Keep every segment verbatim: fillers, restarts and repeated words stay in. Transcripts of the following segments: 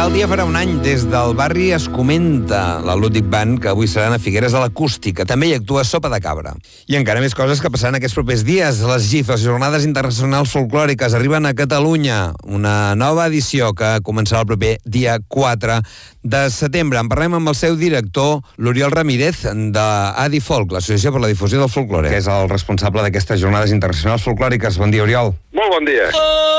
Tal dia farà un any des del barri Es Comenta, la Ludwig Band, que avui seran a Figueres a l'Acústica. També hi actua Sopa de Cabra. I encara més coses que passaran aquests propers dies. Les G I F, les Jornades Internacionals Folclòriques, arriben a Catalunya. Una nova edició que començarà el proper dia quatre de setembre. En parlem amb el seu director, l'Oriol Ramírez, d'Adifolk, l'Associació per la Difusió del Folklore, que és el responsable d'aquestes Jornades Internacionals Folclòriques. Bon dia, Oriol. Molt bon dia.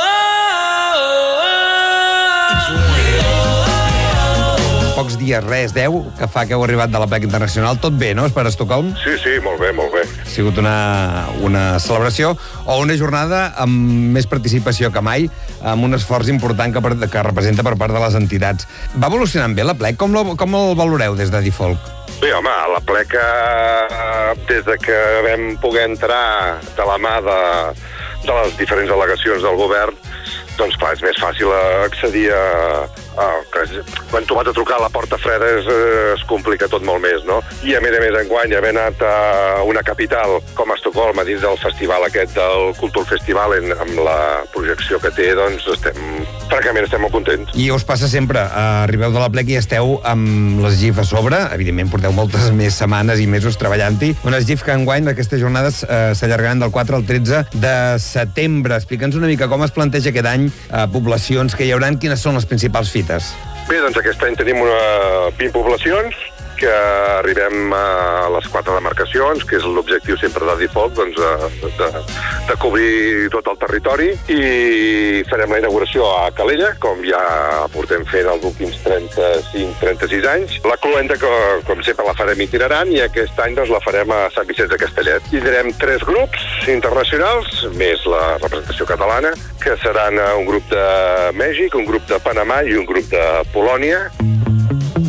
Pocs dies, res, deu, que fa que heu arribat de la plec internacional. Tot bé, no? És per Estocolm? Sí, sí, molt bé, molt bé. Ha sigut una, una celebració o una jornada amb més participació que mai, amb un esforç important que, per, que representa per part de les entitats. Va evolucionant bé la plec? Com, lo, com el valoreu des d'Adifolk? Bé, home, la pleca, des de que vam poder entrar de la mà de, de les diferents delegacions del govern, doncs clar, és més fàcil accedir a... a quan tu vas a trucar a la porta freda es, es complica tot molt més, no? I a més a més enguany haver anat a una capital com Estocolm, a dins del festival aquest del Kulturfestival, amb la projecció que té, doncs estem, francament estem molt contents. I us passa sempre, arribeu de la plec i esteu amb les G I F a sobre, evidentment porteu moltes més setmanes i mesos treballant-hi, unes G I F que enguany aquestes jornades eh, s'allargaran del quatre al tretze de setembre. Explica'ns una mica com es planteja aquest any, eh, poblacions que hi hauran, quines són les principals fites. Bé, doncs aquest any tenim una vint poblacions, que arribem a les quatre demarcacions, que és l'objectiu sempre d'Adifolk, doncs de, de, de cobrir tot el territori, i farem la inauguració a Calella, com ja portem fent els últims trenta-cinc trenta-sis anys. La cluenda, que, com sempre, la farem itinerant, i aquest any doncs, la farem a Sant Vicenç de Castellet. Tindrem tres grups internacionals, més la representació catalana, que seran un grup de Mèxic, un grup de Panamà i un grup de Polònia.